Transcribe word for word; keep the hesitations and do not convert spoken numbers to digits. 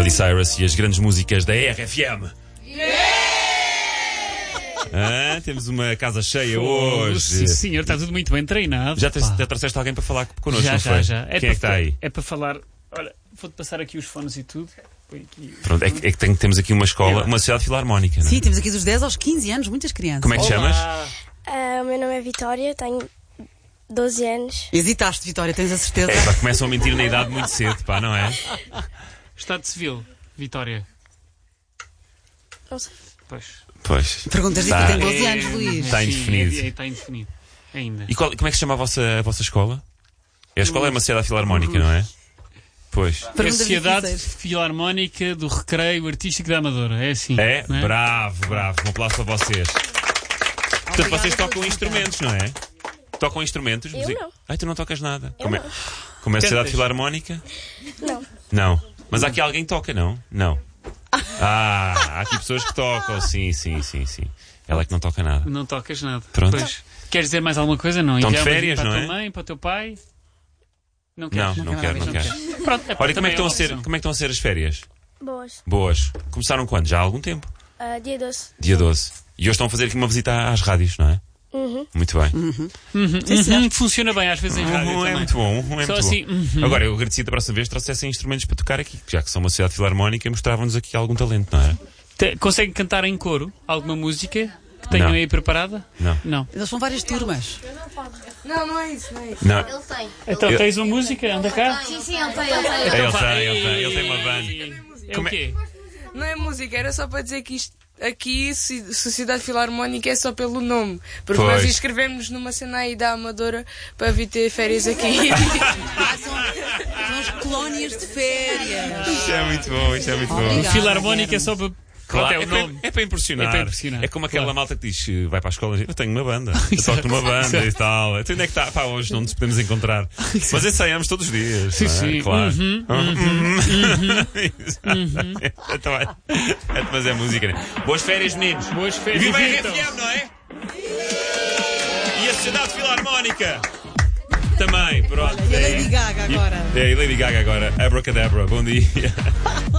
Miley Cyrus e as grandes músicas da R F M. Ah, temos uma casa cheia Oh, hoje. Sim, senhor, está tudo muito bem treinado. Já, te, Pá. já trouxeste alguém para falar connosco, já, não já, foi? já. Quem é para, que está aí? É para falar. Olha, vou-te passar aqui os fones e tudo. Põe aqui. Pronto, é que, é que tem- temos aqui uma escola, uma sociedade filarmónica, não é? Sim, temos aqui dos dez aos quinze anos, muitas crianças. Como é que te chamas? Ah, o meu nome é Vitória, tenho doze anos. Hesitaste, Vitória, tens a certeza? É, pá, começam a mentir na idade muito cedo, pá, não é? Estado Civil, Vitória. Não sei. Pois. Pois. Perguntas Tá. disso, tem doze anos, Luís. Está Sim, indefinido. é- é- Está indefinido. Ainda. E qual- como é que se chama a vossa, a vossa escola? A escola é uma sociedade filarmónica, não é? Pois. É a Perguntas Sociedade difíceis. Filarmónica do Recreio Artístico da Amadora. É assim. É? não Bravo, bravo. Um aplauso para vocês. Portanto, vocês tocam instrumentos, não é? Tocam instrumentos? Eu Music- não. Ai, tu não tocas nada. Eu Como é, não. como é a sociedade Cantas? filarmónica? Não. Não. Mas há aqui alguém que toca, não? Não. Ah, há aqui pessoas que tocam. Sim, sim, sim, sim. Ela é que não toca nada. Não tocas nada. Pronto. Pois. Queres dizer mais alguma coisa? Não. Estão de Enviar um férias, beijinho para não a tua é? mãe, para o teu pai? Não Não, queres? não quero, não não quero. Pronto, é pá, Olha, como é, que também estão a uma ser, opção. como é que estão a ser as férias? Boas. Boas. Começaram quando? Já há algum tempo? Ah, dia doze. Dia doze. E hoje estão a fazer aqui uma visita às rádios, não é? Uhum. Muito bem. Uhum, funciona bem às vezes em rádio Uhum, é também. muito bom. Uhum, é Só muito assim, bom. uhum. Agora, eu agradeci da próxima vez que trouxessem instrumentos para tocar aqui, já que são uma sociedade filarmónica e mostravam-nos aqui algum talento, não é? Te- Conseguem cantar em coro alguma música que tenham Não. aí preparada? Não. Não. Eles são várias turmas. Não, não é isso, não é isso. Não. Ele tem. Então Eu- tez uma música, anda cá. Sim, sim, ele tem, ele tem. É, ele tem, ele tem, ele tem uma banda. É Como o é- quê? Não é música, era só para dizer que isto aqui, so- Sociedade Filarmónica, é só pelo nome. Porque Pois. nós inscrevemos numa cena aí da Amadora para vir ter férias aqui. Ah, são, são as colónias de férias. Isto é muito bom, isto é muito bom. Obrigada, Filarmónica é Guilherme. só para. Claro, Pronto, é é, o para, nome. é para impressionar. É para impressionar, É como aquela claro. malta que diz, eh, vai para a escola e diz, eu tenho uma banda. Eu toco numa banda e tal. Então onde é que está? Pá, hoje não nos podemos encontrar. Mas ensaiamos todos os dias. Sim, não é? sim. Claro. Uhum, Exato. Então, é- é- Mas é música, né? Boas férias, meninos. Boas férias. Viva a Vitor. R F M, não é? E a Sociedade Filarmónica. Também, pronto. E a Lady Gaga agora. É, e Lady Gaga agora. Abracadabra. Bom dia.